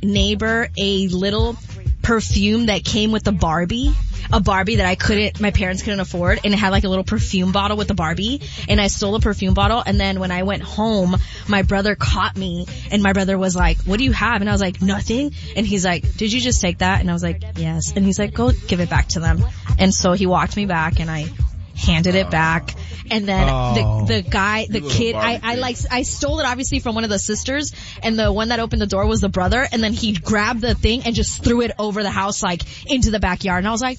neighbor a little perfume that came with a Barbie that my parents couldn't afford, and it had like a little perfume bottle with the Barbie, and I stole the perfume bottle, and then when I went home, my brother caught me, and my brother was like, what do you have? And I was like, nothing. And he's like, did you just take that? And I was like, yes. And he's like, go give it back to them. And so he walked me back, and I handed it back. And then the kid, I stole it obviously from one of the sisters, and the one that opened the door was the brother, and then he grabbed the thing and just threw it over the house, like into the backyard. And I was like,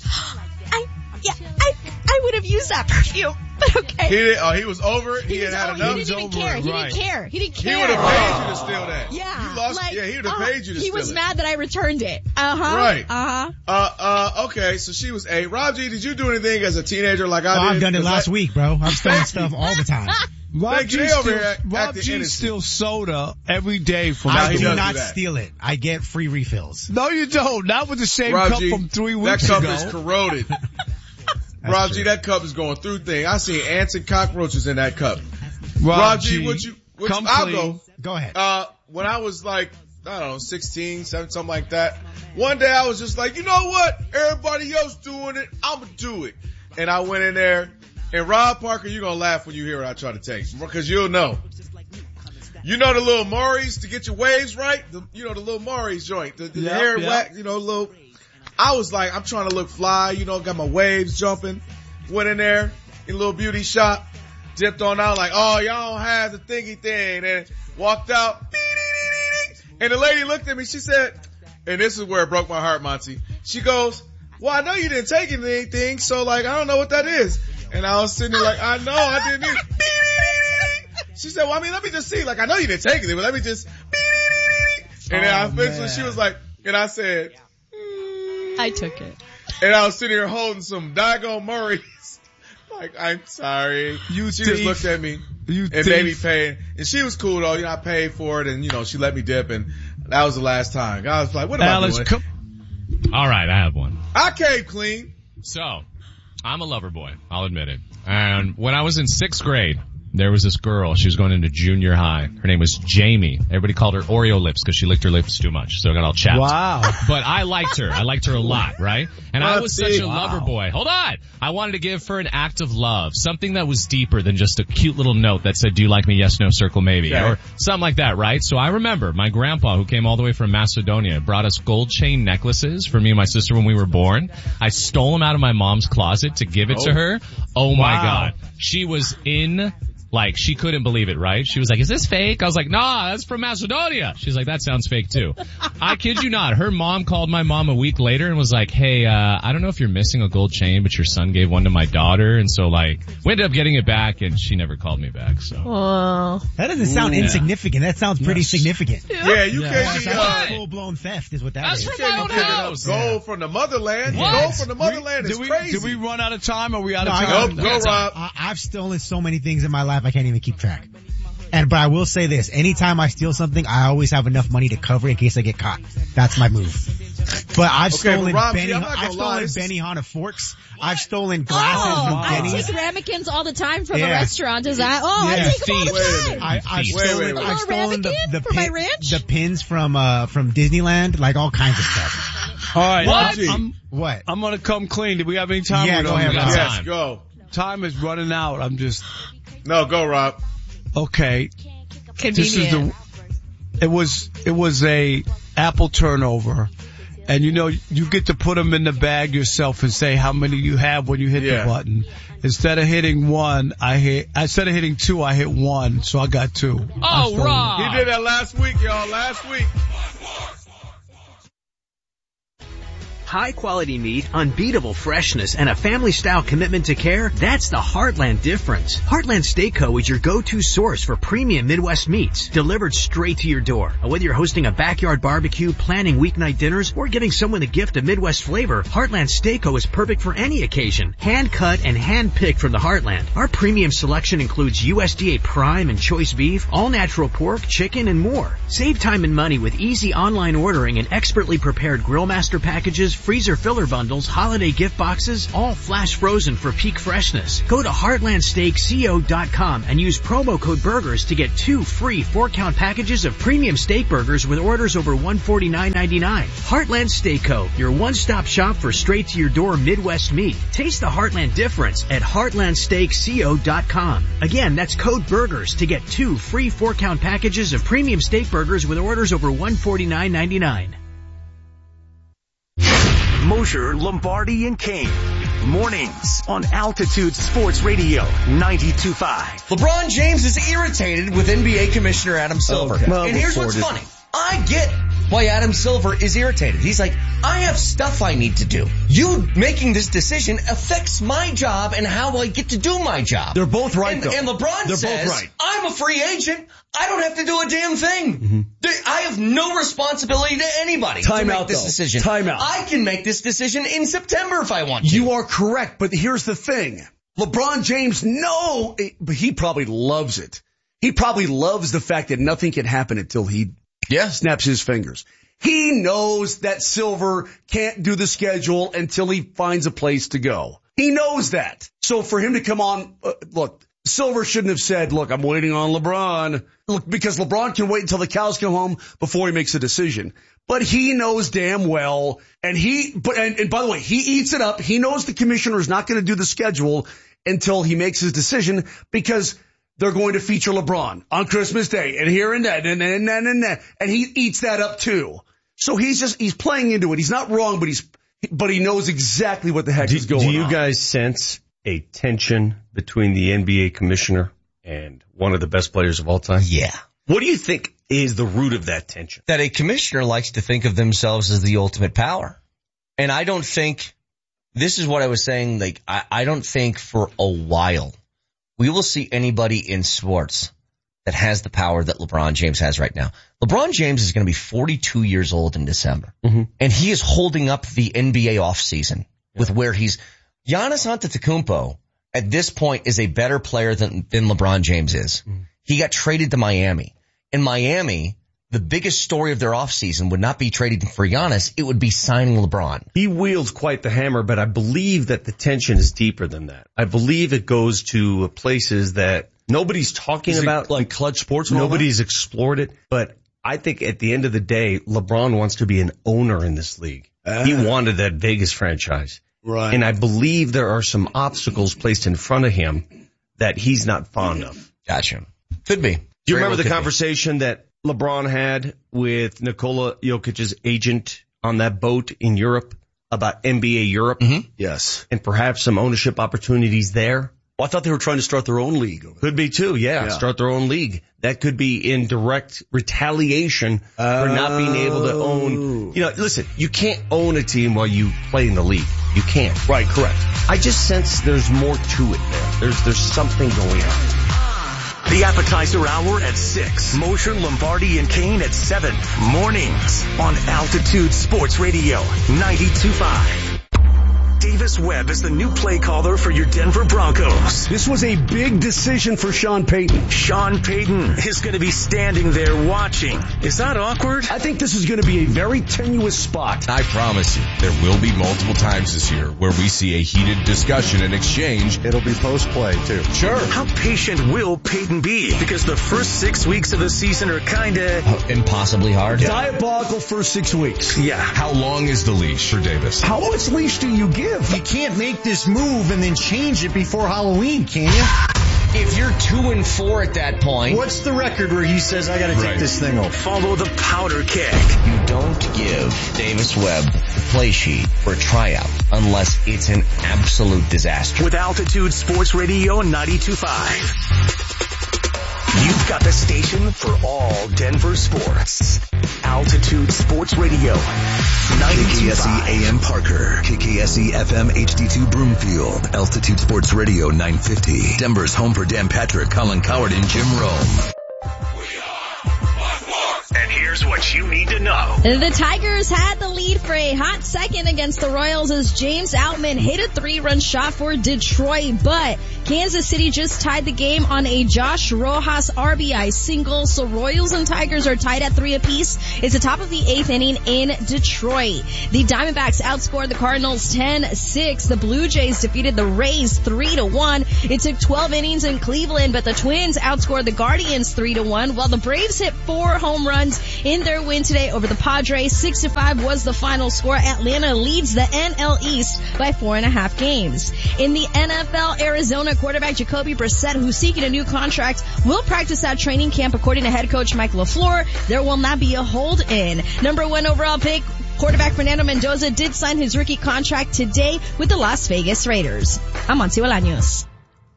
I would have used that perfume, but okay. He was over it. He had enough. He didn't even care. He didn't care. He would have paid you to steal that. Yeah. You lost, he would have paid you to steal it. He was mad that I returned it. Right. Okay, so she was 8. Rob G, did you do anything as a teenager like I did? I've done it last week, bro. I'm stealing stuff all the time. Rob G steals soda every day from I do not steal it. I get free refills. No, you don't. Not with the same cup from 3 weeks ago. That cup is corroded. Rob G, that cup is going through things. I see ants and cockroaches in that cup. Rob G, I'll go ahead. When I was like, I don't know, 16, 17, something like that, one day I was just like, you know what? Everybody else doing it, I'ma do it. And I went in there, and Rob Parker, you're gonna laugh when you hear what I try to take, because you'll know. You know the little Maury's to get your waves right? The little Maury's joint. The hair wax, little. I was like, I'm trying to look fly, got my waves jumping. Went in there, in a little beauty shop, dipped on out like, oh, y'all don't have the thingy thing. And walked out. And the lady looked at me, she said, and this is where it broke my heart, Monty. She goes, well, I know you didn't take anything, so like, I don't know what that is. And I was sitting there like, I know, I didn't either. She said, well, I mean, let me just see. Like, I know you didn't take anything, but let me just. And then I finished, and she was like, and I said, I took it. And I was sitting here holding some daggone Murray's. Like, I'm sorry. She just looked at me and made me pay. And she was cool though. I paid for it, and she let me dip, and that was the last time. I was like, what am I doing? All right, I have one. I came clean. So, I'm a lover boy. I'll admit it. And when I was in 6th grade, there was this girl. She was going into junior high. Her name was Jamie. Everybody called her Oreo lips because she licked her lips too much, so I got all chapped. Wow. But I liked her. I liked her a lot, right? And I was such a lover boy. Hold on. I wanted to give her an act of love, something that was deeper than just a cute little note that said, do you like me? Yes, no, circle, maybe. Okay. Or something like that, right? So I remember my grandpa, who came all the way from Macedonia, brought us gold chain necklaces for me and my sister when we were born. I stole them out of my mom's closet to give it to her. Oh my God. She was like, she couldn't believe it, right? She was like, is this fake? I was like, nah, that's from Macedonia. She's like, that sounds fake too. I kid you not. Her mom called my mom a week later and was like, hey, I don't know if you're missing a gold chain, but your son gave one to my daughter. And so like, we ended up getting it back, and she never called me back, so. That doesn't sound insignificant. That sounds pretty significant. Yeah, you can't get full-blown theft is what that is. That's from my own house. Gold from the motherland. Gold from the motherland is crazy. Did we run out of time? Or are we out of time? Go, Rob. I've stolen so many things in my life I can't even keep track. But I will say this, anytime I steal something, I always have enough money to cover it in case I get caught. That's my move. But I've stolen Benihana forks. I've stolen glasses from Denny's. I take ramekins all the time from a restaurant. Is that? I take them all the time. I've stolen the pins from Disneyland, like all kinds of stuff. All right. What? I'm gonna come clean. Do we have any time? Yeah, go ahead. Yes, go. Time is running out. No, go, Rob. Okay. Convenient. It was a apple turnover. And you get to put them in the bag yourself and say how many you have when you hit the button. Instead of hitting 1, instead of hitting 2, I hit 1, so I got 2. Oh, Rob. He did that last week, y'all, last week. High quality meat, unbeatable freshness, and a family-style commitment to care, that's the Heartland difference. Heartland Steak Co. is your go-to source for premium Midwest meats, delivered straight to your door. Whether you're hosting a backyard barbecue, planning weeknight dinners, or giving someone a gift of Midwest flavor, Heartland Steak Co. is perfect for any occasion. Hand-cut and hand-picked from the Heartland. Our premium selection includes USDA prime and choice beef, all-natural pork, chicken, and more. Save time and money with easy online ordering and expertly prepared Grillmaster packages freezer filler bundles, holiday gift boxes, all flash frozen for peak freshness. Go to heartlandsteakco.com and use promo code BURGERS to get 2 free 4-count packages of premium steak burgers with orders over $149.99. Heartland Steak Co., your one-stop shop for straight-to-your-door Midwest meat. Taste the Heartland difference at heartlandsteakco.com. Again, that's code BURGERS to get 2 free 4-count packages of premium steak burgers with orders over $149.99. Mosher, Lombardi, and Kane. Mornings on Altitude Sports Radio 92.5. LeBron James is irritated with NBA Commissioner Adam Silver. Okay. Well, and here's what's funny. I get why Adam Silver is irritated. He's like, I have stuff I need to do. You making this decision affects my job and how I get to do my job. They're both right, though. And LeBron says, I'm a free agent. I don't have to do a damn thing. Mm-hmm. I have no responsibility to anybody to make this decision. Time out. I can make this decision in September if I want to. You are correct, but here's the thing. LeBron James, but he probably loves it. He probably loves the fact that nothing can happen until he snaps his fingers. He knows that Silver can't do the schedule until he finds a place to go. He knows that. So for him to come on, look, Silver shouldn't have said, look, I'm waiting on LeBron. Look, because LeBron can wait until the cows come home before he makes a decision. But he knows damn well, and by the way, he eats it up. He knows the commissioner is not going to do the schedule until he makes his decision because they're going to feature LeBron on Christmas Day and here and that and that. And he eats that up too. So he's playing into it. He's not wrong, but he knows exactly what the heck is going on. Do you guys sense a tension between the NBA commissioner and one of the best players of all time? Yeah. What do you think is the root of that tension? That a commissioner likes to think of themselves as the ultimate power. And I don't think, this is what I was saying, like, I don't think for a while we will see anybody in sports that has the power that LeBron James has right now. LeBron James is going to be 42 years old in December. Mm-hmm. And he is holding up the NBA offseason with where Giannis Antetokounmpo at this point is a better player than LeBron James is. Mm-hmm. He got traded to Miami. In Miami, the biggest story of their offseason would not be trading for Giannis. It would be signing LeBron. He wields quite the hammer, but I believe that the tension is deeper than that. I believe it goes to places that nobody's talking about. Like Clutch Sports? Nobody's explored it. But I think at the end of the day, LeBron wants to be an owner in this league. He wanted that Vegas franchise. Right. And I believe there are some obstacles placed in front of him that he's not fond of. Gotcha. Could be. Do you remember the conversation that LeBron had with Nikola Jokic's agent on that boat in Europe about NBA Europe? Mm-hmm. Yes. And perhaps some ownership opportunities there? Well, I thought they were trying to start their own league. Could be too, yeah. Start their own league. That could be in direct retaliation for not being able to own. You know, listen, you can't own a team while you play in the league. You can't. Right, correct. I just sense there's more to it there. There's something going on. The appetizer hour at 6. Mosher, Lombardi, and Kane at 7. Mornings on Altitude Sports Radio 92.5. Davis Webb is the new play caller for your Denver Broncos. This was a big decision for Sean Payton. Sean Payton is going to be standing there watching. Is that awkward? I think this is going to be a very tenuous spot. I promise you, there will be multiple times this year where we see a heated discussion and exchange. It'll be post-play, too. Sure. How patient will Payton be? Because the first 6 weeks of the season are kind of impossibly hard. Diabolical first 6 weeks. Yeah. How long is the leash for Davis? How much leash do you give? You can't make this move and then change it before Halloween, can you? If you're 2-4 at that point. What's the record where he says, I gotta take this thing off? Follow the powder keg. You don't give Davis Webb the play sheet for a tryout unless it's an absolute disaster. With Altitude Sports Radio 92.5. You've got the station for all Denver sports. Altitude Sports Radio 92.5. KKSE AM Parker, KKSE FM HD2 Broomfield, Altitude Sports Radio 950. Denver's home for Dan Patrick, Colin Coward, and Jim Rome. And here's what what you need to know. The Tigers had the lead for a hot second against the Royals as James Outman hit a 3-run shot for Detroit, but Kansas City just tied the game on a Josh Rojas RBI single, so Royals and Tigers are tied at 3 apiece. It's the top of the 8th inning in Detroit. The Diamondbacks outscored the Cardinals 10-6. The Blue Jays defeated the Rays 3-1. It took 12 innings in Cleveland, but the Twins outscored the Guardians 3-1, while the Braves hit 4 home runs in their win today over the Padres. 6-5 was the final score. Atlanta leads the NL East by 4.5 games. In the NFL, Arizona quarterback Jacoby Brissett, who's seeking a new contract, will practice at training camp. According to head coach Mike LaFleur, there will not be a hold-in. Number 1 overall pick, quarterback Fernando Mendoza, did sign his rookie contract today with the Las Vegas Raiders. I'm Monty Bolaños.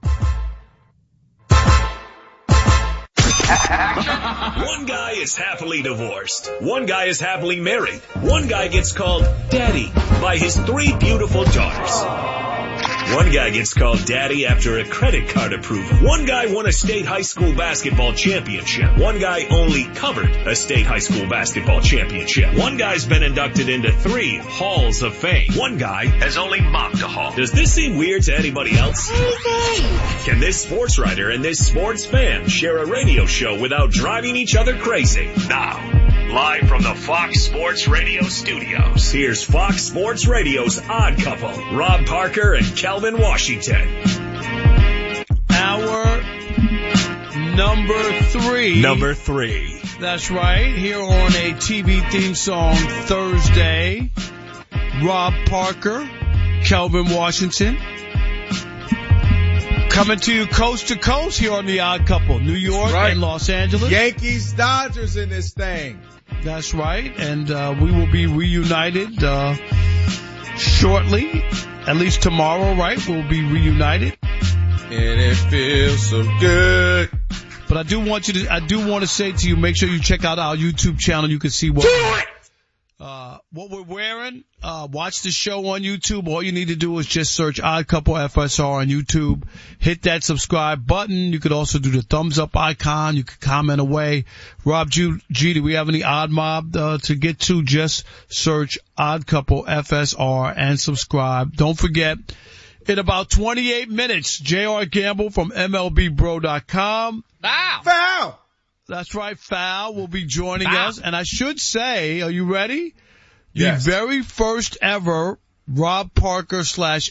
One guy is happily divorced. One guy is happily married. One guy gets called daddy by his 3 beautiful daughters. One guy gets called daddy after a credit card approval. One guy won a state high school basketball championship. One guy only covered a state high school basketball championship. One guy's been inducted into 3 halls of fame. One guy has only mopped a hall. Does this seem weird to anybody else? Can this sports writer and this sports fan share a radio show without driving each other crazy? Now, live from the Fox Sports Radio studios, here's Fox Sports Radio's Odd Couple, Rob Parker and Kelvin Washington. Our number 3. Number 3. That's right. Here on a TV theme song Thursday, Rob Parker, Kelvin Washington. Coming to you coast to coast here on the Odd Couple, New York and Los Angeles. Yankees, Dodgers in this thing. That's right. And we will be reunited shortly. At least tomorrow, right? We'll be reunited. And it feels so good. But I do want to say to you, make sure you check out our YouTube channel. You can see what we're wearing. Watch the show on YouTube. All you need to do is just search Odd Couple FSR on YouTube. Hit that subscribe button. You could also do the thumbs up icon. You could comment away. Rob G, do we have any Odd Mob to get to? Just search Odd Couple FSR and subscribe. Don't forget, in about 28 minutes, J.R. Gamble from MLBBro.com. Foul! That's right, Foul will be joining us. And I should say, are you ready? Yes. The very first ever Rob Parker /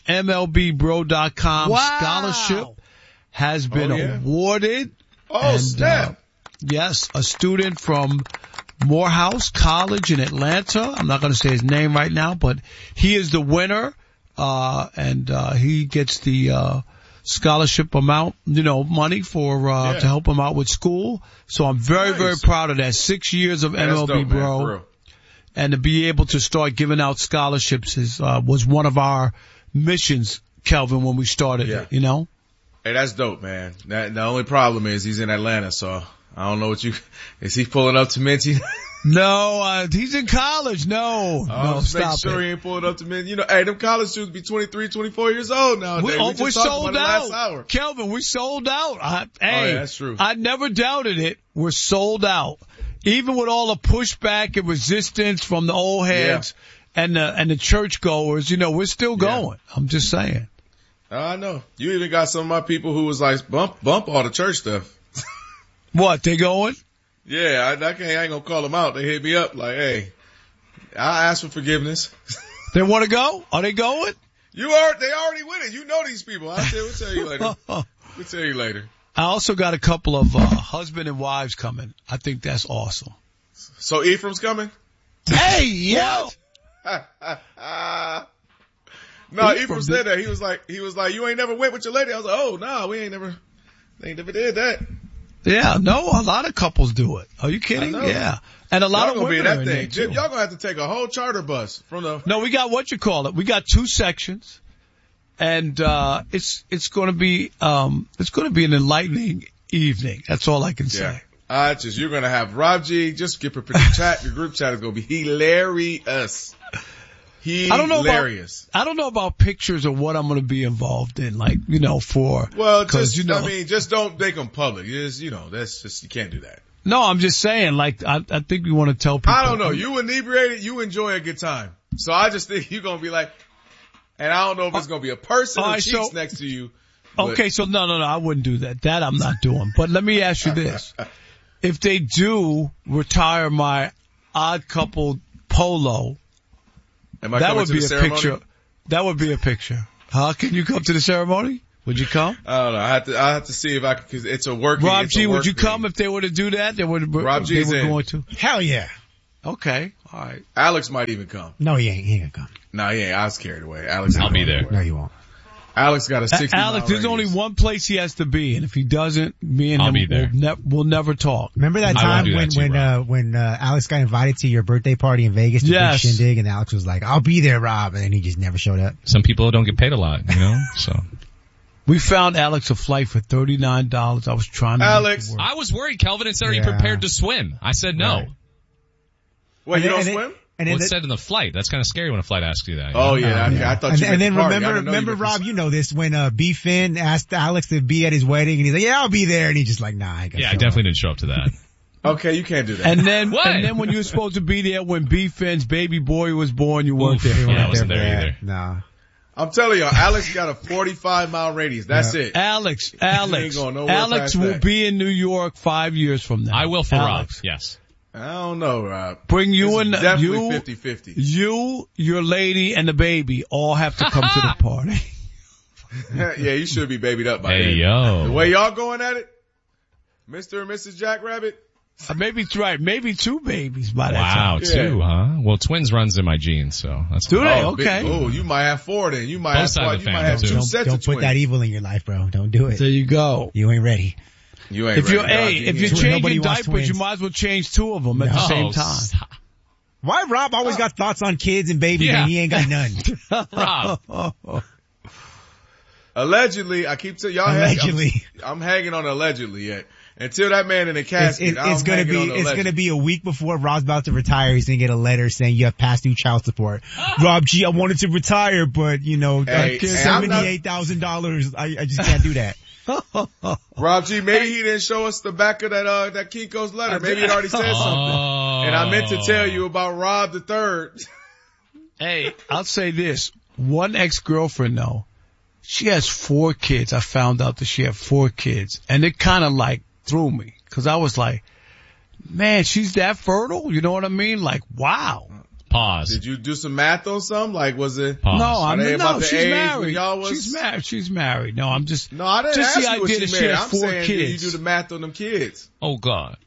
MLBBro.com scholarship has been awarded. Oh, and, snap. Yes, a student from Morehouse College in Atlanta. I'm not going to say his name right now, but he is the winner. And he gets the scholarship amount, money for to help him out with school. So I'm very, very proud of that. 6 years of MLB Bro. And to be able to start giving out scholarships was one of our missions, Kelvin, when we started it, Hey, that's dope, man. The only problem is he's in Atlanta, so I don't know is he pulling up to Minty? No, he's in college. No, stop it. Sure he ain't pulling up to Minty. Hey, them college students be 23, 24 years old nowadays. We're sold out. Kelvin, we sold out. That's true. I never doubted it. We're sold out. Even with all the pushback and resistance from the old heads and the churchgoers, we're still going. I'm just saying. I know. You even got some of my people who was like, bump all the church stuff. What, they going? Yeah, I ain't gonna call them out. They hit me up like, hey, I asked for forgiveness. They want to go? Are they going? They already winning. You know these people. We'll tell you later. We'll tell you later. I also got a couple of husband and wives coming. I think that's awesome. So Ephraim's coming? Hey, yo! No, Ephraim said that. He was like, you ain't never went with your lady. I was like, oh, no, we ain't never did that. Yeah, no, a lot of couples do it. Are you kidding? Yeah. And a lot of women are in there too. Y'all gonna have to take a whole charter bus from the... No, we got we got 2 sections. And, it's gonna be an enlightening evening. That's all I can say. You're gonna have Rob G, just get prepared to chat. Your group chat is gonna be hilarious. I don't know about pictures of what I'm going to be involved in, just don't make them public. That's just, you can't do that. No, I'm just saying, like, I think we want to tell people. I don't know. You inebriated, you enjoy a good time. So I just think you're going to be like, and I don't know if it's going to be a person or cheeks next to you. Okay, so no, I wouldn't do that. That I'm not doing. But let me ask you this. If they do retire my Odd Couple polo, that would be a picture. That would be a picture. Huh? Can you come to the ceremony? Would you come? I don't know. I have to see if I could, cause it's a work. Rob G, would you come if they were to do that? Rob G's in. Going to. Hell yeah. Okay. All right. Alex might even come. No, he ain't. He ain't gonna come. No, he ain't. I was carried away. Alex, I'll be there. No, you won't. Alex got a 60 Alex, there's only one place he has to be, and if he doesn't, me and him we'll never talk. Remember that time when Alex got invited to your birthday party in Vegas to big shindig, and Alex was like, "I'll be there, Rob," and then he just never showed up. Some people don't get paid a lot, so. We found Alex a flight for $39. I was trying to Alex. I was worried. Kelvin had said he prepared to swim. I said no. Right. Well, you don't swim? It said in the flight. That's kind of scary when a flight asks you that. Oh, yeah. I thought you And then remember, Rob, you know this, when B. Finn asked Alex to be at his wedding, and he's like, yeah, I'll be there. And he's just like, nah, I got I definitely didn't show up to that. Okay, you can't do that. And then when you were supposed to be there when B. Finn's baby boy was born, you weren't there. Yeah, I wasn't there either. Nah. I'm telling y'all, Alex got a 45-mile radius. That's it. Alex will be in New York 5 years from now. I will for Rob. Yes. I don't know, Rob. Bring you and definitely 50-50. You, your lady, and the baby all have to come to the party. Yeah, you should be babied up by then. Hey, yo. The way y'all going at it, Mr. and Mrs. Jackrabbit. Maybe two babies by that time. Wow, two, huh? Well, twins runs in my genes, so that's do they? Okay. Oh, you might have four then. You might have two sets of twins. Don't put that evil in your life, bro. Don't do it. There you go. You ain't ready. You ain't ready. If you're changing diapers, you might as well change two of them at the same time. Stop. Why Rob always got thoughts on kids and babies and he ain't got none? Rob. Allegedly, I keep telling y'all. I'm hanging on allegedly yet. Until that man in the casket, it's gonna be a week before Rob's about to retire. He's gonna get a letter saying you have past due child support. Rob G, I wanted to retire, but $78,000. I just can't do that. Rob G, maybe he didn't show us the back of that Kinko's letter. Maybe it already said something. And I meant to tell you about Rob the Third. Hey, I'll say this: one ex-girlfriend though, she has 4 kids. I found out that she had 4 kids, and it kind of like threw me, because I was like, man, she's that fertile? You know what I mean? Like, wow. Pause. Did you do some math on something? Like, was it? Pause. No, she's married. She's married. No, I'm just. No, I didn't just ask the you what idea that she she married. had I'm 4 saying, kids. did you do the math on them kids? Oh God.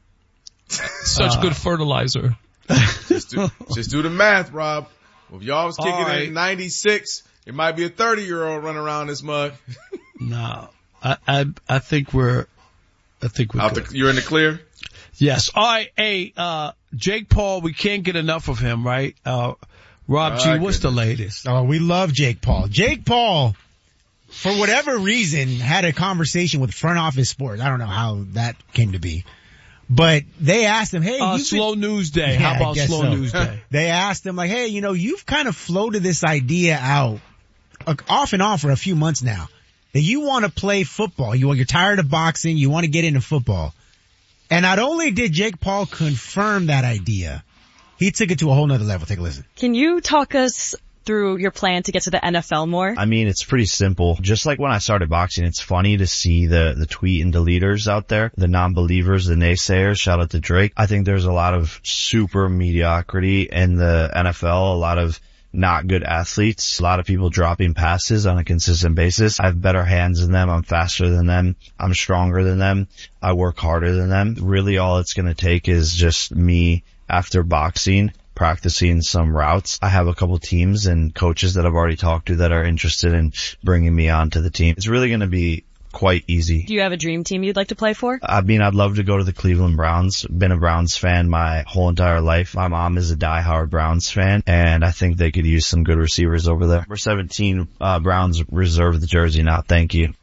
Such good fertilizer. Just do the math, Rob. Well, if y'all was kicking in 96, it might be a 30-year-old running around this mug. No, I think we're good. You're in the clear? Yes. All right. Hey, Jake Paul, we can't get enough of him, right? Rob G, what's the latest? Oh, we love Jake Paul. Jake Paul, for whatever reason, had a conversation with Front Office Sports. I don't know how that came to be. But they asked him, hey, Slow News Day. How about Slow News Day? They asked him, like, hey, you've kind of floated this idea out off and on for a few months now that you want to play football. You're tired of boxing. You want to get into football. And not only did Jake Paul confirm that idea, he took it to a whole nother level. Take a listen. Can you talk us through your plan to get to the NFL more? I mean, it's pretty simple. Just like when I started boxing, it's funny to see the tweet and deleters out there, the non-believers, the naysayers. Shout out to Drake. I think there's a lot of super mediocrity in the NFL, a lot of not good athletes, a lot of people dropping passes on a consistent basis. I have better hands than them. I'm faster than them. I'm stronger than them. I work harder than them. Really all it's going to take is just me after boxing, practicing some routes. I have a couple teams and coaches that I've already talked to that are interested in bringing me onto the team. It's really going to be quite easy. Do you have a dream team you'd like to play for? I mean, I'd love to go to the Cleveland Browns. Been a Browns fan my whole entire life. My mom is a diehard Browns fan, and I think they could use some good receivers over there. Number 17, Browns reserve the jersey now. Thank you.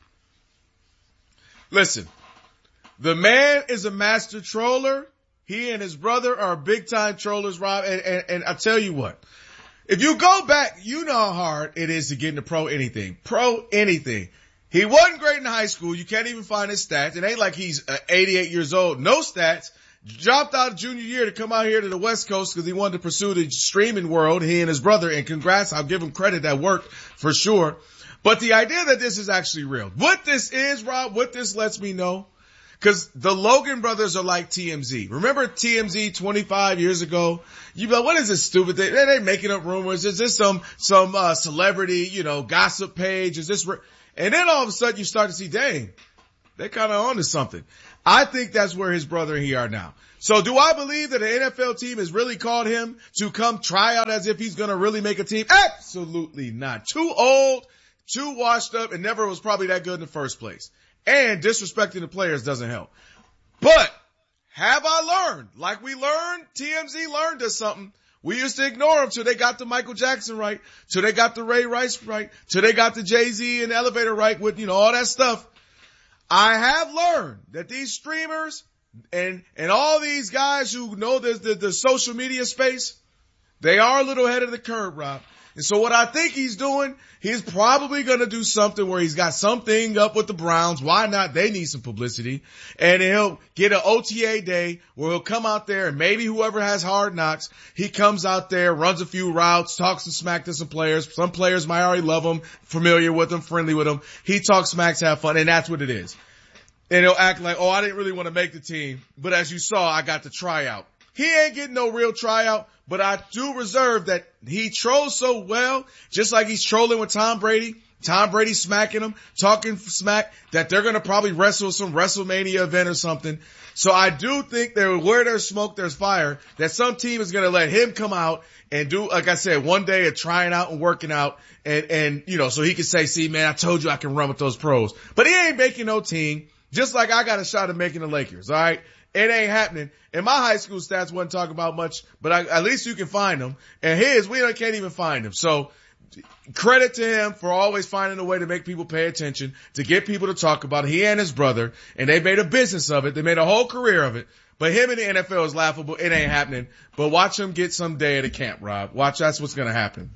Listen, the man is a master troller. He and his brother are big time trollers, Rob. And I tell you what, if you go back, you know how hard it is to get into pro anything. He wasn't great in high school. You can't even find his stats. It ain't like he's 88 years old. No stats. Dropped out of junior year to come out here to the West Coast because he wanted to pursue the streaming world, he and his brother. And congrats, I'll give him credit. That worked for sure. But the idea that this is actually real. What this is, Rob, what this lets me know, because the Logan brothers are like TMZ. Remember TMZ 25 years ago? You be like, what is this stupid thing? They making up rumors. Is this some celebrity, gossip page? Is this and then all of a sudden you start to see, dang, they're kind of on to something. I think that's where his brother and he are now. So do I believe that an NFL team has really called him to come try out as if he's going to really make a team? Absolutely not. Too old, too washed up, and never was probably that good in the first place. And disrespecting the players doesn't help. But have I learned? Like we learned, TMZ learned us something. We used to ignore them till they got the Michael Jackson right, till they got the Ray Rice right, till they got the Jay-Z and Elevator right with, all that stuff. I have learned that these streamers and all these guys who know the social media space, they are a little ahead of the curve, Rob. And so what I think he's doing, he's probably going to do something where he's got something up with the Browns. Why not? They need some publicity. And he'll get an OTA day where he'll come out there and maybe whoever has Hard Knocks, he comes out there, runs a few routes, talks some smack to some players. Some players might already love him, familiar with him, friendly with him. He talks smack to have fun, and that's what it is. And he'll act like, I didn't really want to make the team, but as you saw, I got the tryout. He ain't getting no real tryout, but I do reserve that he trolls so well, just like he's trolling with Tom Brady. Tom Brady smacking him, talking smack, that they're going to probably wrestle some WrestleMania event or something. So I do think where there's smoke, there's fire, that some team is going to let him come out and do, like I said, one day of trying out and working out and so he can say, see, man, I told you I can run with those pros. But he ain't making no team, just like I got a shot at making the Lakers, all right? It ain't happening. And my high school stats wasn't talking about much, but at least you can find them. And we can't even find them. So credit to him for always finding a way to make people pay attention, to get people to talk about it. He and his brother, and they made a business of it. They made a whole career of it. But him in the NFL is laughable. It ain't happening. But watch him get some day at a camp, Rob. Watch, that's what's going to happen.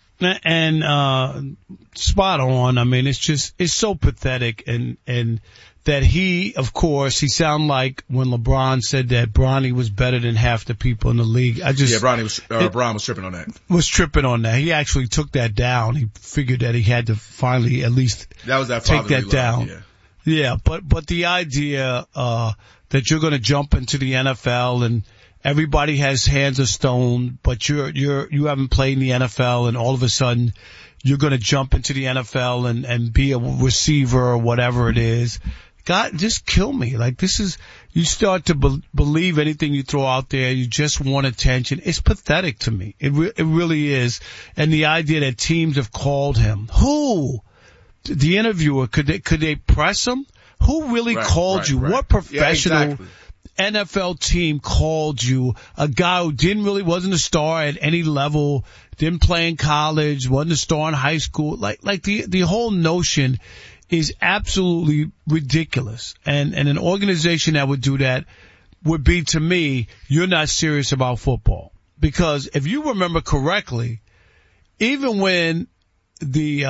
And spot on. I mean, it's so pathetic and that he, of course, he sounded like when LeBron said that Bronny was better than half the people in the league. Bron was tripping on that. Was tripping on that. He actually took that down. He figured that he had to finally at least take that down. Yeah, but the idea that you're going to jump into the NFL and everybody has hands of stone, but you haven't played in the NFL, and all of a sudden you're going to jump into the NFL and be a receiver or whatever it is. God, just kill me. Like, you start to believe anything you throw out there. You just want attention. It's pathetic to me. It really is. And the idea that teams have called him. Who? The interviewer, could they press him? Who really called you? What professional NFL team called you? A guy who wasn't a star at any level, didn't play in college, wasn't a star in high school. Like the whole notion is absolutely ridiculous. And an organization that would do that would be, to me, you're not serious about football. Because if you remember correctly, even when the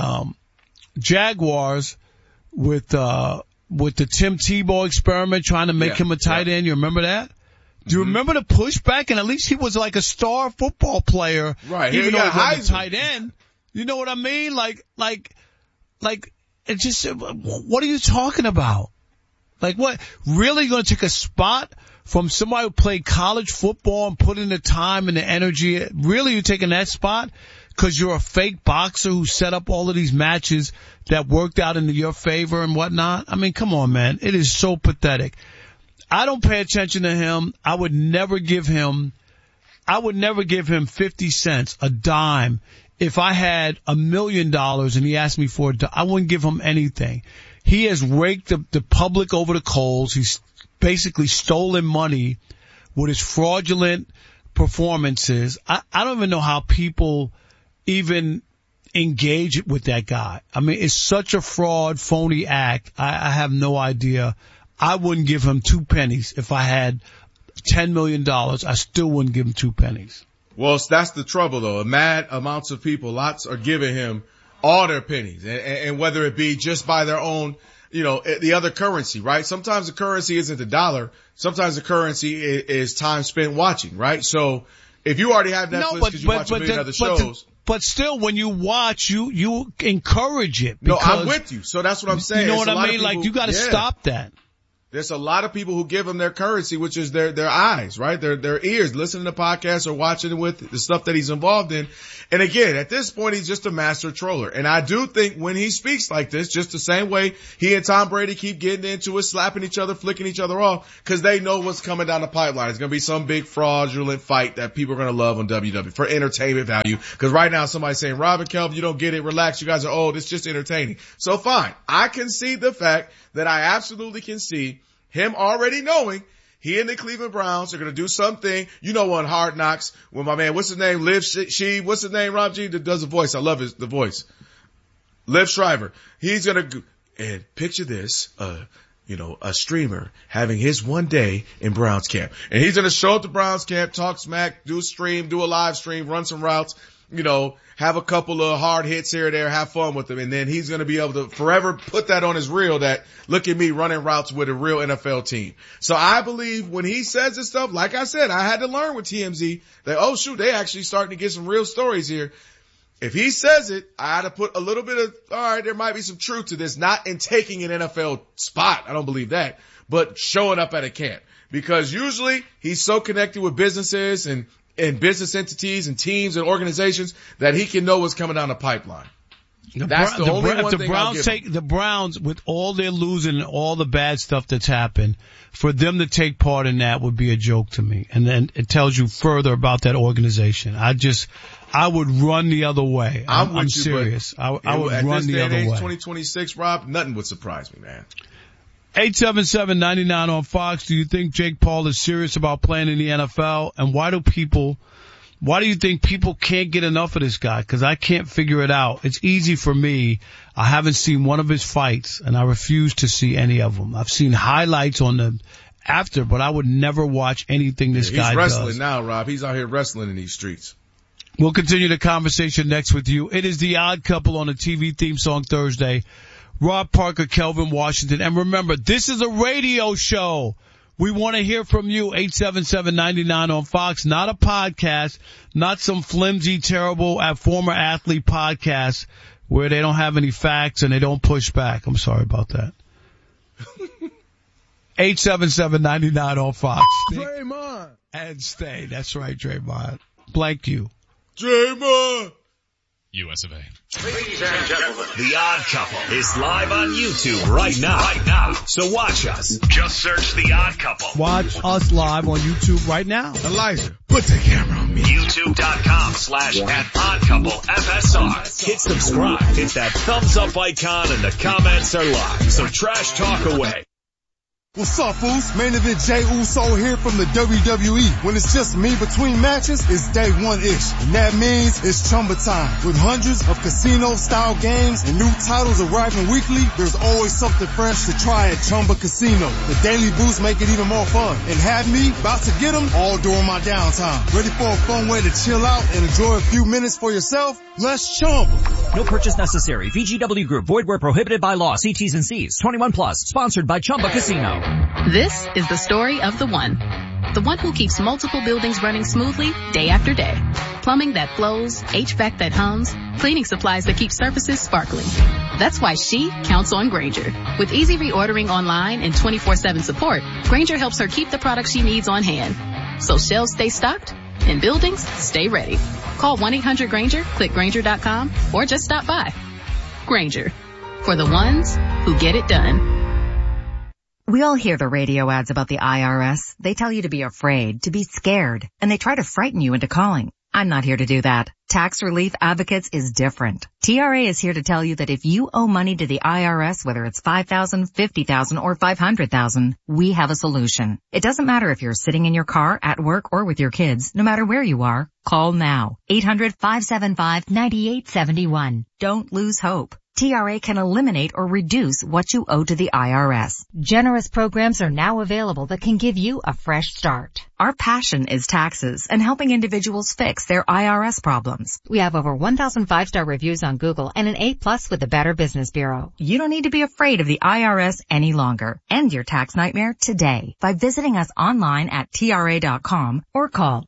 Jaguars with the Tim Tebow experiment trying to make him a tight end, you remember that? Do you remember the pushback? And at least he was like a star football player, right? Even though he was a tight end. You know what I mean? Like, it just, what are you talking about? Like, what? Really going to take a spot from somebody who played college football and put in the time and the energy? Really, you taking that spot because you're a fake boxer who set up all of these matches that worked out in your favor and whatnot? I mean, come on, man. It is so pathetic. I don't pay attention to him. I would never give him 50 cents, a dime. If I had $1 million and he asked me for it, I wouldn't give him anything. He has raked the public over the coals. He's basically stolen money with his fraudulent performances. I don't even know how people even engage with that guy. I mean, it's such a fraud, phony act. I have no idea. I wouldn't give him 2 pennies. If I had $10 million, I still wouldn't give him 2 pennies. Well, that's the trouble though. Mad amounts of people, lots are giving him all their pennies, and whether it be just by their own, the other currency, right? Sometimes the currency isn't the dollar. Sometimes the currency is time spent watching, right? So if you already have Netflix because you watch a million other shows. But still, when you watch, you encourage it. No, I'm with you. So that's what I'm saying. You know what I mean? Like, you gotta stop that. There's a lot of people who give them their currency, which is their eyes, right? Their ears, listening to podcasts or watching with the stuff that he's involved in. And again, at this point, he's just a master troller. And I do think when he speaks like this, just the same way he and Tom Brady keep getting into it, slapping each other, flicking each other off, because they know what's coming down the pipeline. It's going to be some big fraudulent fight that people are going to love on WWE for entertainment value. Because right now, somebody's saying, Rob and Kelvin, you don't get it. Relax. You guys are old. It's just entertaining. So fine. I can see the fact that I absolutely can see him already knowing he and the Cleveland Browns are going to do something. On Hard Knocks when my man, what's his name? What's his name, Rob G? That does the voice. I love the voice. Liv Schreiber. He's going to, and picture this, a streamer having his one day in Browns camp. And he's going to show up to Browns camp, talk smack, do a live stream, run some routes, have a couple of hard hits here or there, have fun with them. And then he's going to be able to forever put that on his reel that look at me running routes with a real NFL team. So I believe when he says this stuff, like I said, I had to learn with TMZ that, they actually starting to get some real stories here. If he says it, I had to put a little bit of, all right, there might be some truth to this, not in taking an NFL spot. I don't believe that, but showing up at a camp, because usually he's so connected with businesses and business entities and teams and organizations that he can know what's coming down the pipeline. That's the only one thing I'll give him. The Browns, with all their losing and all the bad stuff that's happened, for them to take part in that would be a joke to me. And then it tells you further about that organization. I would run the other way. I'm serious. I would run the other way. 2026, Rob, nothing would surprise me, man. 877-99 on Fox. Do you think Jake Paul is serious about playing in the NFL? And why do you think people can't get enough of this guy? Because I can't figure it out. It's easy for me. I haven't seen one of his fights, and I refuse to see any of them. I've seen highlights on the after, but I would never watch anything this guy does. He's wrestling now, Rob. He's out here wrestling in these streets. We'll continue the conversation next with you. It is The Odd Couple on the TV theme song Thursday. Rob Parker, Kelvin Washington. And remember, this is a radio show. We want to hear from you. 877-99 on Fox. Not a podcast. Not some flimsy, terrible former athlete podcast where they don't have any facts and they don't push back. I'm sorry about that. 877-99 on Fox. Draymond. And stay. That's right, Draymond. Blank you. Draymond. US of A. Ladies and gentlemen, The Odd Couple is live on YouTube right now. So watch us. Just search The Odd Couple. Watch us live on YouTube right now. Elijah, put the camera on me. YouTube.com/@OddCoupleFSR. Hit subscribe. Hit that thumbs up icon and the comments are live. So trash talk away. What's up, fools? Main event Jey Uso here from the WWE. When it's just me between matches, it's day one-ish. And that means it's Chumba time. With hundreds of casino-style games and new titles arriving weekly, there's always something fresh to try at Chumba Casino. The daily boosts make it even more fun. And have me about to get them all during my downtime. Ready for a fun way to chill out and enjoy a few minutes for yourself? Let's Chumba. No purchase necessary. VGW Group. Void where prohibited by law. See T's and C's. 21 plus. Sponsored by Chumba Casino. This is the story of the one who keeps multiple buildings running smoothly day after day. Plumbing that flows, HVAC that hums, cleaning supplies that keep surfaces sparkling. That's why she counts on Grainger. With easy reordering online and 24/7 support, Grainger helps her keep the products she needs on hand. So shelves stay stocked and buildings stay ready. Call 1-800-GRAINGER, click Grainger.com, or just stop by. Grainger, for the ones who get it done. We all hear the radio ads about the IRS. They tell you to be afraid, to be scared, and they try to frighten you into calling. I'm not here to do that. Tax Relief Advocates is different. TRA is here to tell you that if you owe money to the IRS, whether it's $5,000, $50,000, or $500,000, we have a solution. It doesn't matter if you're sitting in your car, at work, or with your kids. No matter where you are, call now. 800-575-9871. Don't lose hope. TRA can eliminate or reduce what you owe to the IRS. Generous programs are now available that can give you a fresh start. Our passion is taxes and helping individuals fix their IRS problems. We have over 1,000 5-star reviews on Google and an A+ with the Better Business Bureau. You don't need to be afraid of the IRS any longer. End your tax nightmare today by visiting us online at TRA.com or call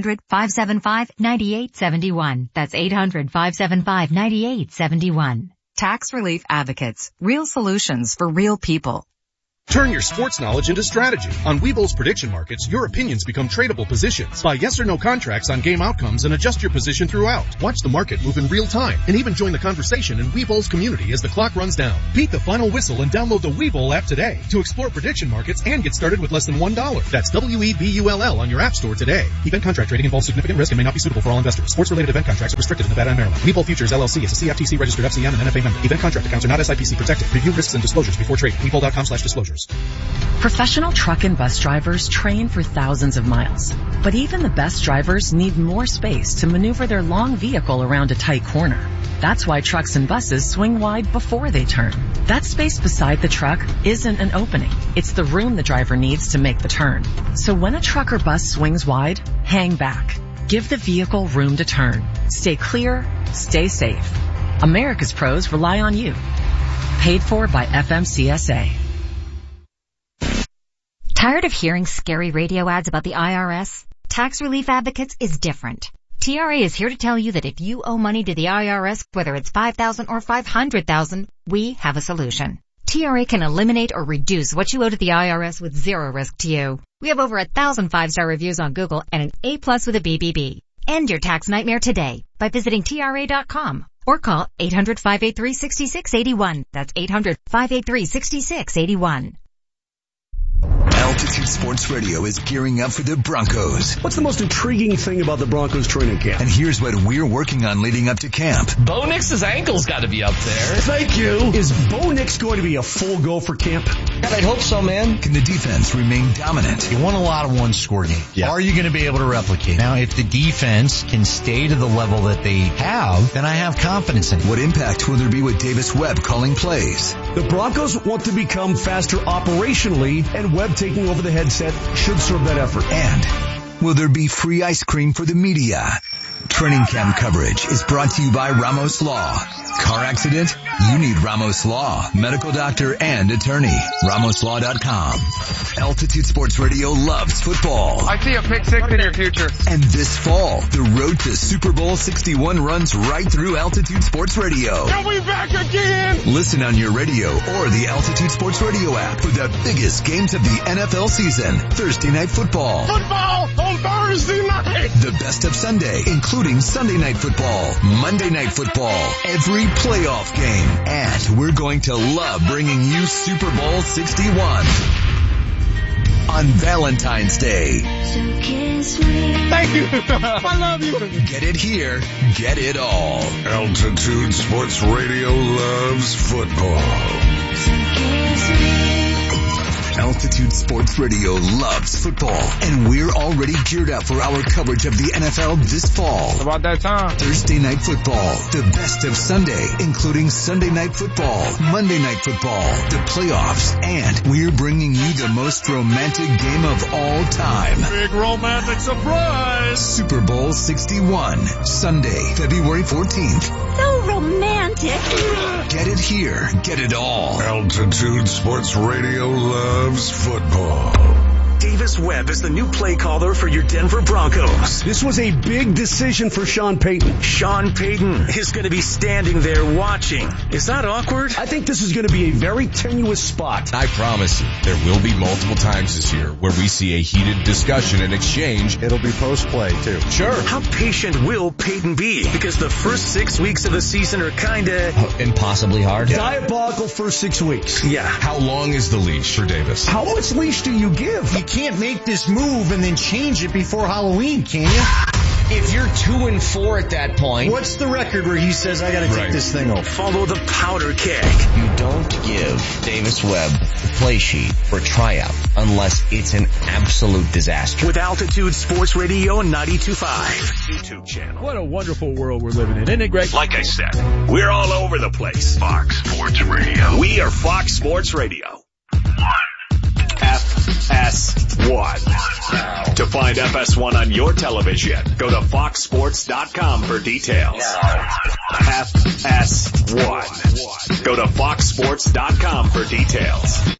800-575-9871. That's 800-575-9871. Tax Relief Advocates. Real solutions for real people. Turn your sports knowledge into strategy. On Webull's prediction markets, your opinions become tradable positions. Buy yes or no contracts on game outcomes and adjust your position throughout. Watch the market move in real time and even join the conversation in Webull's community as the clock runs down. Beat the final whistle and download the Webull app today to explore prediction markets and get started with less than $1. That's WEBULL on your app store today. Event contract trading involves significant risk and may not be suitable for all investors. Sports-related event contracts are restricted in Nevada and Maryland. Webull Futures LLC is a CFTC registered FCM and NFA member. Event contract accounts are not SIPC protected. Review risks and disclosures before trading. Webull.com/disclosures. Professional truck and bus drivers train for thousands of miles. But even the best drivers need more space to maneuver their long vehicle around a tight corner. That's why trucks and buses swing wide before they turn. That space beside the truck isn't an opening. It's the room the driver needs to make the turn. So when a truck or bus swings wide, hang back. Give the vehicle room to turn. Stay clear, stay safe. America's pros rely on you. Paid for by FMCSA. Tired of hearing scary radio ads about the IRS? Tax Relief Advocates is different. TRA is here to tell you that if you owe money to the IRS, whether it's $5,000 or $500,000, we have a solution. TRA can eliminate or reduce what you owe to the IRS with zero risk to you. We have over 1,000 5-star reviews on Google and an A+ with a BBB. End your tax nightmare today by visiting TRA.com or call 800-583-6681. That's 800-583-6681. Altitude Sports Radio is gearing up for the Broncos. What's the most intriguing thing about the Broncos training camp? And here's what we're working on leading up to camp. Bo Nix's ankle's got to be up there. Thank you. Is Bo Nix going to be a full go for camp? God, I'd hope so, man. Can the defense remain dominant? You won a lot of one-score games. Yeah. Are you going to be able to replicate? Now, if the defense can stay to the level that they have, then I have confidence in it. What impact will there be with Davis Webb calling plays? The Broncos want to become faster operationally, and Webb taking over the headset should serve that effort. And will there be free ice cream for the media? Training camp coverage is brought to you by Ramos Law. Car accident? You need Ramos Law. Medical doctor and attorney. RamosLaw.com. Altitude Sports Radio loves football. I see a pick six in your future. And this fall, the road to Super Bowl 61 runs right through Altitude Sports Radio. Are we back again? Listen on your radio or the Altitude Sports Radio app for the biggest games of the NFL season. Thursday Night Football. Football on Thursday night. The best of Sunday, including Sunday Night Football, Monday Night Football, every playoff game. And we're going to love bringing you Super Bowl 61 on Valentine's Day. Thank you. I love you. Get it here. Get it all. Altitude Sports Radio loves football. Altitude Sports Radio loves football, and we're already geared up for our coverage of the NFL this fall. About that time. Thursday Night Football, the best of Sunday, including Sunday Night Football, Monday Night Football, the playoffs, and we're bringing you the most romantic game of all time. Big romantic surprise. Super Bowl 61, Sunday, February 14th. So romantic. Get it here. Get it all. Altitude Sports Radio loves football. Davis Webb is the new play caller for your Denver Broncos. This was a big decision for Sean Payton. Sean Payton is going to be standing there watching. Is that awkward? I think this is going to be a very tenuous spot. I promise you, there will be multiple times this year where we see a heated discussion and exchange. It'll be post-play, too. Sure. How patient will Payton be? Because the first 6 weeks of the season are kind of... impossibly hard. Diabolical first 6 weeks. Yeah. How long is the leash for Davis? How much leash do you give? You can't make this move and then change it before Halloween, can you? If you're 2-4 at that point, What's the record where he says, I gotta take this thing off? Follow the powder keg. you don't give Davis Webb the play sheet for a tryout unless it's an absolute disaster. With Altitude Sports Radio 92.5 YouTube channel. What a wonderful world we're living in, isn't it, Greg? Like I said, we're all over the place. Fox Sports Radio. We are Fox Sports Radio. FS1. To find FS1 on your television, go to foxsports.com for details. FS1. Go to foxsports.com for details.